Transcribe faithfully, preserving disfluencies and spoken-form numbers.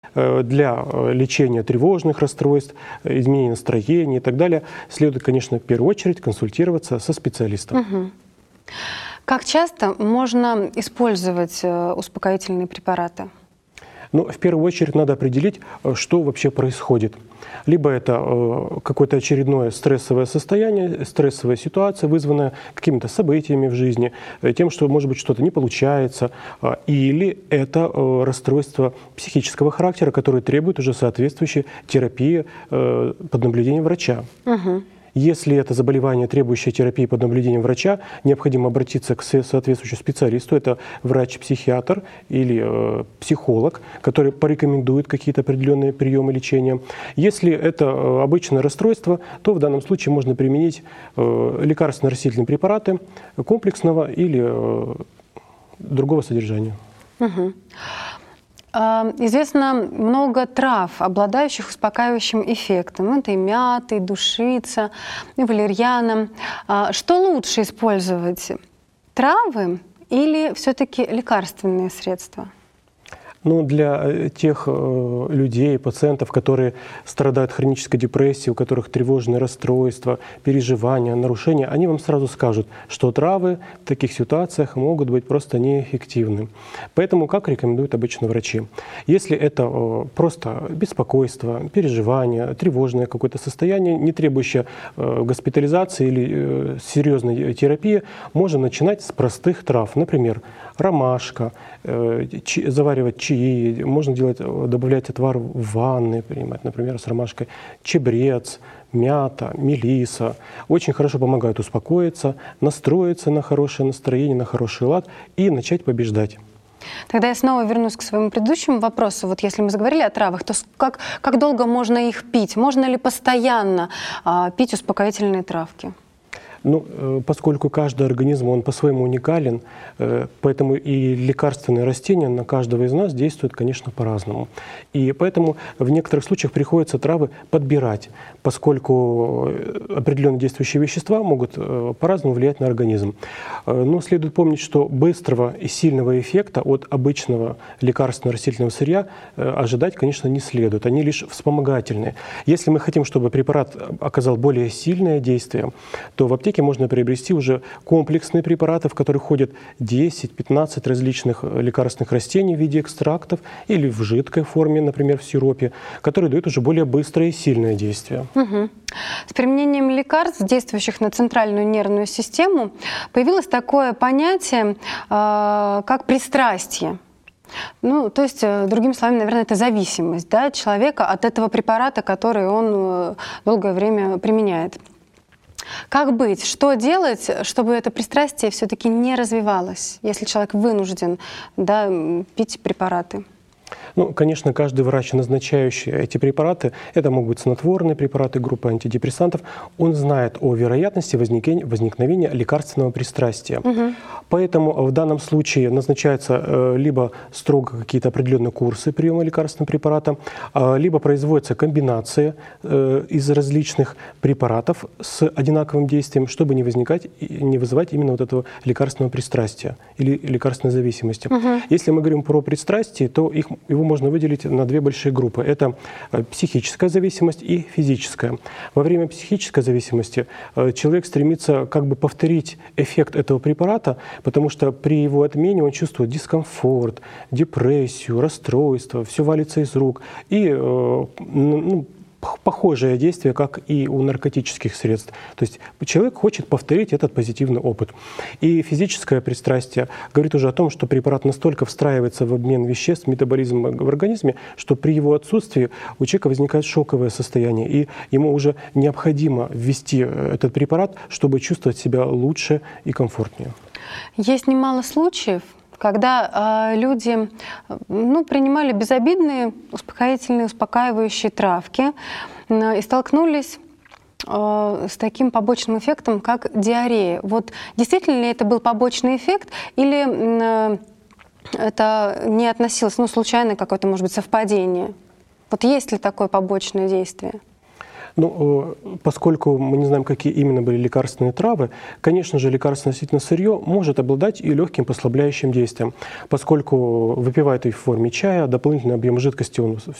Для лечения тревожных расстройств, изменения настроения и так далее следует, конечно, в первую очередь консультироваться со специалистом. Угу. Как часто можно использовать успокоительные препараты? Ну, в первую очередь надо определить, что вообще происходит. Либо это какое-то очередное стрессовое состояние, стрессовая ситуация, вызванная какими-то событиями в жизни, тем, что, может быть, что-то не получается, или это расстройство психического характера, которое требует уже соответствующей терапии под наблюдением врача. Угу. Если это заболевание, требующее терапии под наблюдением врача, необходимо обратиться к соответствующему специалисту. Это врач-психиатр или э, психолог, который порекомендует какие-то определенные приемы лечения. Если это э, обычное расстройство, то в данном случае можно применить э, лекарственно-растительные препараты комплексного или э, другого содержания. Угу. Известно много трав, обладающих успокаивающим эффектом. Это и мята, и душица, и валерьяна. Что лучше использовать? Травы или все-таки лекарственные средства? Ну, для тех э, людей, пациентов, которые страдают хронической депрессией, у которых тревожные расстройства, переживания, нарушения, они вам сразу скажут, что травы в таких ситуациях могут быть просто неэффективны. Поэтому как рекомендуют обычно врачи? Если это э, просто беспокойство, переживание, тревожное какое-то состояние, не требующее э, госпитализации или э, серьезной терапии, можно начинать с простых трав. Например, ромашка, э, чи, заваривать чай, можно делать, добавлять отвар в ванны, принимать, например, с ромашкой, чебрец, мята, мелиса. Очень хорошо помогают успокоиться, настроиться на хорошее настроение, на хороший лад и начать побеждать. Тогда я снова вернусь к своему предыдущему вопросу. Вот если мы заговорили о травах, то как, как долго можно их пить? Можно ли постоянно а, пить успокоительные травки? Ну, поскольку каждый организм, он по-своему уникален, поэтому и лекарственные растения на каждого из нас действуют, конечно, по-разному. И поэтому в некоторых случаях приходится травы подбирать, поскольку определенные действующие вещества могут по-разному влиять на организм. Но следует помнить, что быстрого и сильного эффекта от обычного лекарственного растительного сырья ожидать, конечно, не следует. Они лишь вспомогательные. Если мы хотим, чтобы препарат оказал более сильное действие, то в аптеке можно приобрести уже комплексные препараты, в которые входят десять-пятнадцать различных лекарственных растений в виде экстрактов или в жидкой форме, например, в сиропе, которые дают уже более быстрое и сильное действие. Угу. С применением лекарств, действующих на центральную нервную систему, появилось такое понятие, э, как пристрастие. Ну, то есть, другими словами, наверное, это зависимость, да, человека от этого препарата, который он долгое время применяет. Как быть? Что делать, чтобы это пристрастие все-таки не развивалось, если человек вынужден, да, пить препараты? Ну, конечно, каждый врач, назначающий эти препараты, это могут быть снотворные препараты, группы антидепрессантов, он знает о вероятности возникновения лекарственного пристрастия. Угу. Поэтому в данном случае назначаются э, либо строго какие-то определенные курсы приема лекарственного препарата, э, либо производится комбинация э, из различных препаратов с одинаковым действием, чтобы не возникать, не вызывать именно вот этого лекарственного пристрастия или лекарственной зависимости. Угу. Если мы говорим про пристрастие, то их, его можно выделить на две большие группы. Это психическая зависимость и физическая. Во время психической зависимости человек стремится как бы повторить эффект этого препарата, потому что при его отмене он чувствует дискомфорт, депрессию, расстройство, все валится из рук. И ну, похожее действие, как и у наркотических средств. То есть человек хочет повторить этот позитивный опыт. И физическое пристрастие говорит уже о том, что препарат настолько встраивается в обмен веществ, метаболизм в организме, что при его отсутствии у человека возникает шоковое состояние, и ему уже необходимо ввести этот препарат, чтобы чувствовать себя лучше и комфортнее. Есть немало случаев, когда э, люди ну, принимали безобидные успокоительные, успокаивающие травки э, и столкнулись э, с таким побочным эффектом, как диарея. Вот действительно ли это был побочный эффект или э, это не относилось, ну, случайное какое-то, может быть, совпадение? Вот есть ли такое побочное действие? Ну, поскольку мы не знаем, какие именно были лекарственные травы, конечно же, лекарственное растительное сырье может обладать и легким послабляющим действием, поскольку выпивая это в форме чая, дополнительный объем жидкости он